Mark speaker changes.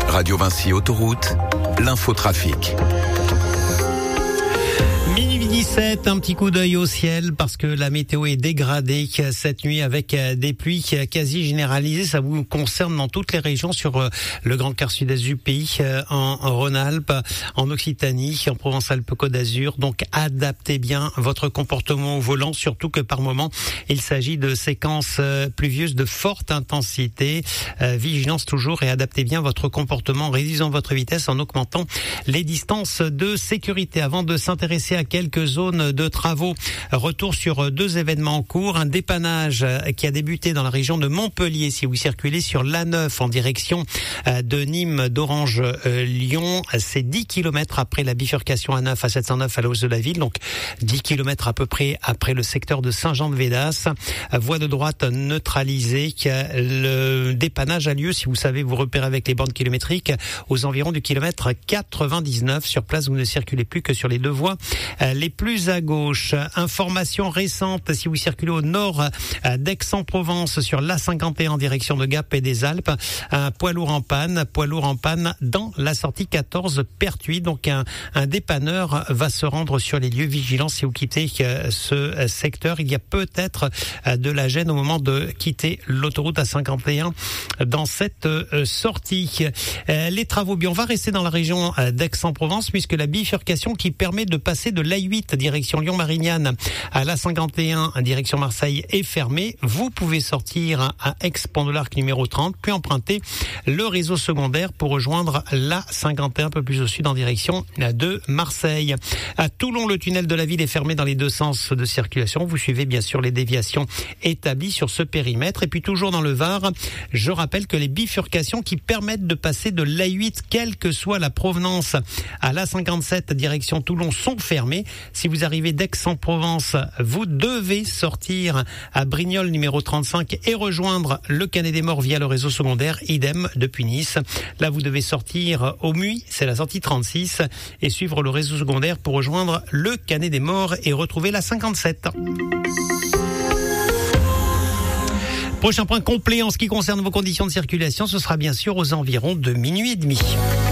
Speaker 1: Radio Vinci Autoroute, l'infotrafic.
Speaker 2: Minuit 17, un petit coup d'œil au ciel parce que la météo est dégradée cette nuit avec des pluies quasi généralisées. Ça vous concerne dans toutes les régions sur le grand quart sud-est du pays, en Rhône-Alpes, en Occitanie, en Provence-Alpes-Côte d'Azur. Donc adaptez bien votre comportement au volant, surtout que par moment il s'agit de séquences pluvieuses de forte intensité. Vigilance toujours et adaptez bien votre comportement en réduisant votre vitesse, en augmentant les distances de sécurité. Avant de s'intéresser à quelques zones de travaux, retour sur deux événements en cours. Un dépannage qui a débuté dans la région de Montpellier. Si vous circulez sur l'A9 en direction de Nîmes, d'Orange, Lyon, c'est 10 km après la bifurcation A9 à 709 à l'ouest de la ville. Donc 10 km à peu près après le secteur de Saint-Jean-de-Védas. Voie de droite neutralisée. Le dépannage a lieu, si vous savez vous repérer avec les bornes kilométriques, aux environs du kilomètre 99. Sur place, vous ne circulez plus que sur les deux voies les plus à gauche. Information récente, si vous circulez au nord d'Aix-en-Provence sur l'A51 en direction de Gap et des Alpes, un poids lourd en panne dans la sortie 14 Pertuis. Donc un dépanneur va se rendre sur les lieux. Vigilants si vous quittez ce secteur. Il y a peut-être de la gêne au moment de quitter l'autoroute A51 dans cette sortie. Les travaux, bien, on va rester dans la région d'Aix-en-Provence puisque la bifurcation qui permet de passer de l'A8 direction Lyon-Marignane à l'A51 direction Marseille est fermée. Vous pouvez sortir à Aix-Pont de l'Arc numéro 30 puis emprunter le réseau secondaire pour rejoindre l'A51 un peu plus au sud en direction de Marseille. À Toulon, le tunnel de la ville est fermé dans les deux sens de circulation. Vous suivez bien sûr les déviations établies sur ce périmètre. Et puis toujours dans le Var, je rappelle que les bifurcations qui permettent de passer de l'A8, quelle que soit la provenance, à l'A57 direction Toulon sont fermées. Si vous arrivez d'Aix-en-Provence, vous devez sortir à Brignoles numéro 35 et rejoindre le Canet des Morts via le réseau secondaire. Idem depuis Nice. Là, vous devez sortir au Muy, c'est la sortie 36, et suivre le réseau secondaire pour rejoindre le Canet des Morts et retrouver la 57. Prochain point complet en ce qui concerne vos conditions de circulation, ce sera bien sûr aux environs de minuit et demi.